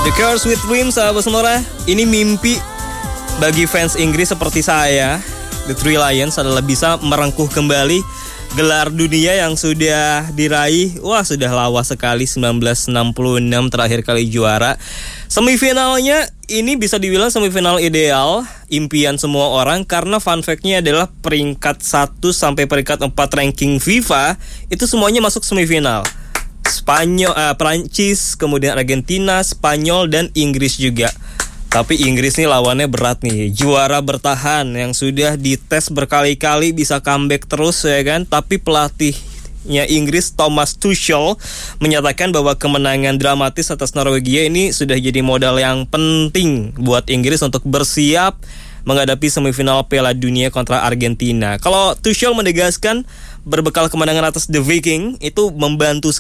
Girls with Dreams, sahabat Sonora. Ini mimpi bagi fans Inggris seperti saya. The Three Lions adalah bisa merengkuh kembali gelar dunia yang sudah diraih. Wah, sudah lawas sekali, 1966 terakhir kali juara. Semifinalnya ini bisa dibilang semifinal ideal, impian semua orang, karena fun fact-nya adalah peringkat 1 sampai peringkat 4 ranking FIFA itu semuanya masuk semifinal. Prancis, kemudian Argentina, Spanyol, dan Inggris juga. Tapi Inggris nih lawannya berat nih, juara bertahan yang sudah dites berkali-kali bisa comeback terus ya kan. Tapi pelatihnya Inggris, Thomas Tuchel, menyatakan bahwa kemenangan dramatis atas Norwegia ini sudah jadi modal yang penting buat Inggris untuk bersiap menghadapi semifinal Piala Dunia kontra Argentina. Kalau Tuchel menegaskan berbekal kemenangan atas The Viking itu membantu